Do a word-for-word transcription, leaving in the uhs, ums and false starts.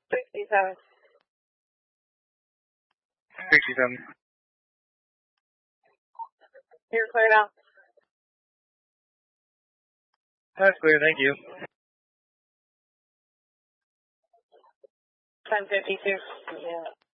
sixty-seven. sixty-seven. You're clear now. That's clear, thank you. ten fifty-two. Yeah.